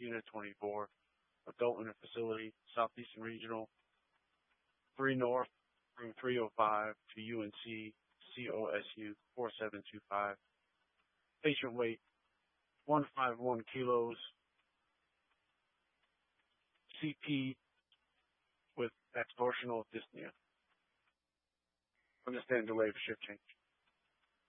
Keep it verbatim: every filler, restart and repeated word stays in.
Unit twenty-four, adult in a facility, Southeastern Regional, three North, room three oh five to U N C C O S U four seven two five. Patient weight, one hundred fifty-one kilos. C P with extortional dyspnea. Understand delay for shift change.